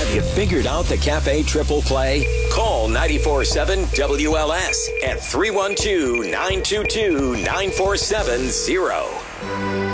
Have you figured out the Cafe Triple Play? Call 94.7 WLS at 312-922-9470.